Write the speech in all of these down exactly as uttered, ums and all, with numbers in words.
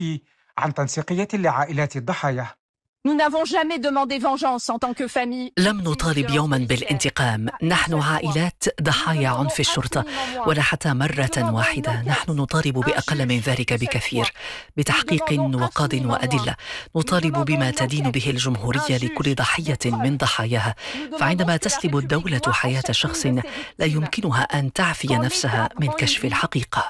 النفي عن تنسيقية لعائلات الضحايا. لم نطالب يوما بالانتقام. نحن عائلات ضحايا عنف الشرطة، ولا حتى مرة واحدة. نحن نطالب بأقل من ذلك بكثير، بتحقيق وقاض وأدلة. نطالب بما تدين به الجمهورية لكل ضحية من ضحاياها. فعندما تسلب الدولة حياة شخص، لا يمكنها أن تعفي نفسها من كشف الحقيقة.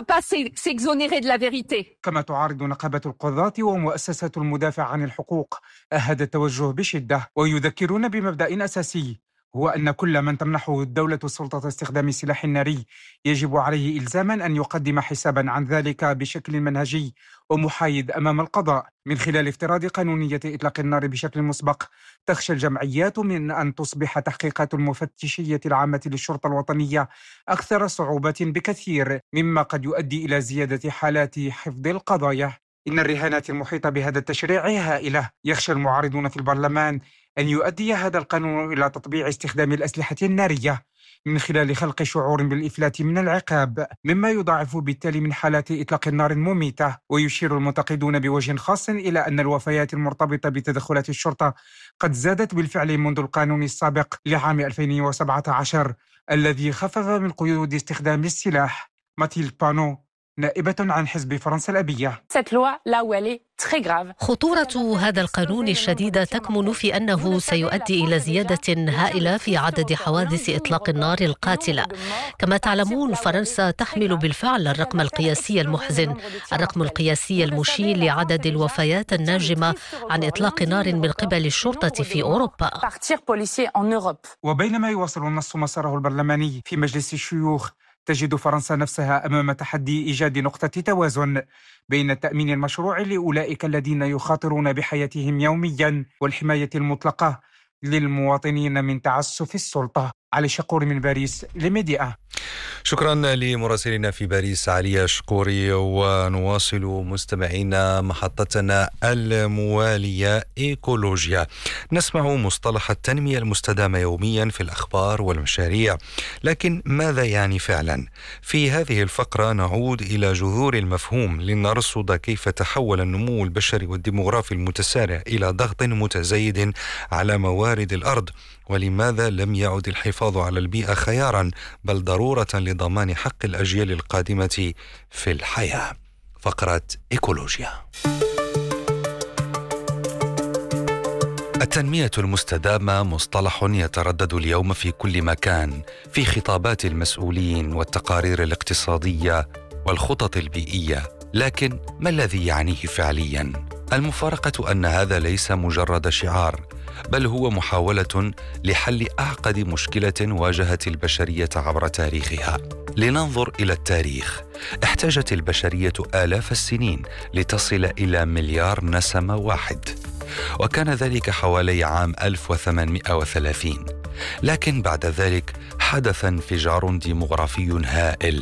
كما تعارض نقابة القضاة ومؤسسة المدافع عن الحقوق هذا التوجه بشدة، ويذكرون بمبدأ أساسي، هو أن كل من تمنحه الدولة سلطة استخدام السلاح الناري يجب عليه إلزاما أن يقدم حسابا عن ذلك بشكل منهجي ومحايد أمام القضاء. من خلال افتراض قانونية إطلاق النار بشكل مسبق، تخشى الجمعيات من أن تصبح تحقيقات المفتشية العامة للشرطة الوطنية أكثر صعوبة بكثير، مما قد يؤدي إلى زيادة حالات حفظ القضايا. إن الرهانات المحيطة بهذا التشريع هائلة. يخشى المعارضون في البرلمان أن يؤدي هذا القانون إلى تطبيع استخدام الأسلحة النارية من خلال خلق شعور بالإفلات من العقاب، مما يضاعف بالتالي من حالات إطلاق النار المميتة. ويشير المنتقدون بوجه خاص إلى أن الوفيات المرتبطة بتدخلات الشرطة قد زادت بالفعل منذ القانون السابق لعام ألفين وسبعة عشر الذي خفف من قيود استخدام السلاح. ماتيلد بانو، نائبة عن حزب فرنسا الأبية. خطورة هذا القانون الشديدة تكمن في أنه سيؤدي إلى زيادة هائلة في عدد حوادث إطلاق النار القاتلة. كما تعلمون، فرنسا تحمل بالفعل الرقم القياسي المحزن، الرقم القياسي المشير لعدد الوفيات الناجمة عن إطلاق نار من قبل الشرطة في أوروبا. وبينما يواصل النص مساره البرلماني في مجلس الشيوخ، تجد فرنسا نفسها أمام تحدي إيجاد نقطة توازن بين التأمين المشروع لأولئك الذين يخاطرون بحياتهم يوميا والحماية المطلقة للمواطنين من تعسف السلطة. علي شقوري من باريس لميديا. شكرا لمراسلنا في باريس علي شقوري. ونواصل مستمعينا محطتنا الموالية إيكولوجيا. نسمع مصطلح التنمية المستدامة يوميا في الأخبار والمشاريع، لكن ماذا يعني فعلا؟ في هذه الفقرة نعود إلى جذور المفهوم لنرصد كيف تحول النمو البشري والديموغرافي المتسارع إلى ضغط متزايد على موارد الأرض، ولماذا لم يعد الحفاظ على البيئة خيارا بل ضرورة لضمان حق الأجيال القادمة في الحياة. فقرة إيكولوجيا. التنمية المستدامة مصطلح يتردد اليوم في كل مكان، في خطابات المسؤولين والتقارير الاقتصادية والخطط البيئية، لكن ما الذي يعنيه فعليا؟ المفارقة أن هذا ليس مجرد شعار، بل هو محاولة لحل أعقد مشكلة واجهت البشرية عبر تاريخها. لننظر إلى التاريخ. احتاجت البشرية آلاف السنين لتصل إلى مليار نسمة واحد، وكان ذلك حوالي عام ألف وثمانمائة وثلاثين. لكن بعد ذلك حدث انفجار ديموغرافي هائل،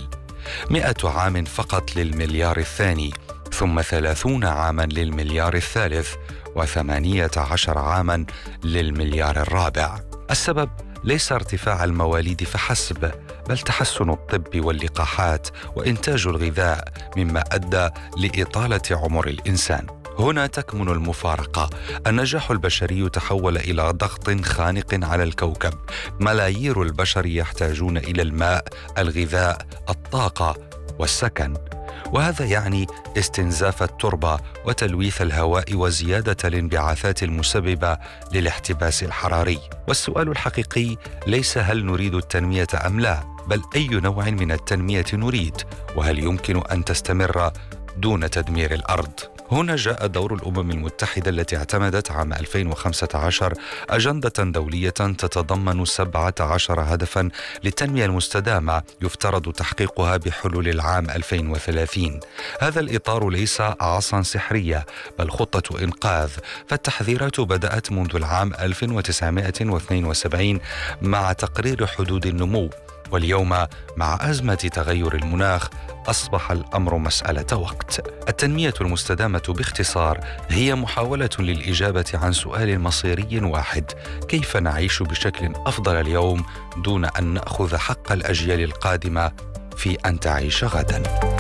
مئة عام فقط للمليار الثاني، ثم ثلاثون عاما للمليار الثالث، وثمانية عشر عاما للمليار الرابع. السبب ليس ارتفاع المواليد فحسب، بل تحسن الطب واللقاحات وإنتاج الغذاء، مما أدى لإطالة عمر الإنسان. هنا تكمن المفارقة. النجاح البشري تحول إلى ضغط خانق على الكوكب. ملايير البشر يحتاجون إلى الماء، الغذاء، الطاقة والسكن، وهذا يعني استنزاف التربة وتلويث الهواء وزيادة الانبعاثات المسببة للاحتباس الحراري. والسؤال الحقيقي ليس هل نريد التنمية أم لا، بل أي نوع من التنمية نريد، وهل يمكن أن تستمر دون تدمير الأرض. هنا جاء دور الأمم المتحدة التي اعتمدت عام ألفين وخمسة عشر أجندة دولية تتضمن سبعة عشر هدفا للتنمية المستدامة يفترض تحقيقها بحلول العام ألفين وثلاثين. هذا الإطار ليس عصا سحرية، بل خطة إنقاذ. فالتحذيرات بدأت منذ العام ألف وتسعمائة واثنين وسبعين مع تقرير حدود النمو، واليوم مع أزمة تغير المناخ أصبح الأمر مسألة وقت. التنمية المستدامة باختصار هي محاولة للإجابة عن سؤال مصيري واحد: كيف نعيش بشكل أفضل اليوم دون أن نأخذ حق الأجيال القادمة في أن تعيش غدا؟